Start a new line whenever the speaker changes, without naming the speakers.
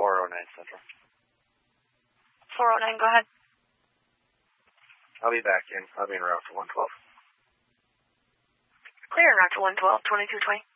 409 Central.
409, go ahead.
I'll be back in. I'll be en route for 112.
Clear en route to 112, 2220.